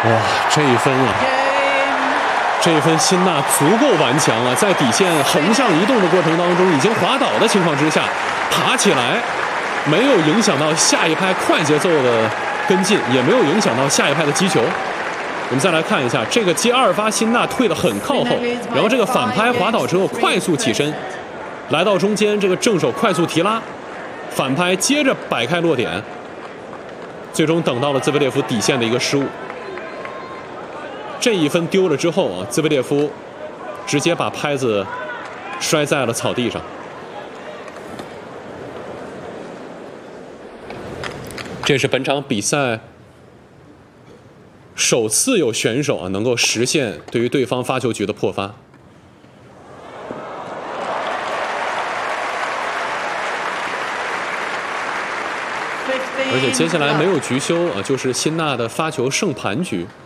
哇，这一分啊！这一分，辛纳足够顽强了，在底线横向移动的过程当中，已经滑倒的情况之下，爬起来，没有影响到下一拍快节奏的跟进，也没有影响到下一拍的击球。我们再来看一下，这个接二发，辛纳退得很靠后，然后这个反拍滑倒之后快速起身，来到中间，这个正手快速提拉，反拍接着摆开落点，最终等到了兹维列夫底线的一个失误。这一分丢了之后啊，兹维列夫直接把拍子摔在了草地上。这是本场比赛首次有选手啊能够实现对于对方发球局的破发。而且接下来没有局休啊，就是辛纳的发球胜盘局。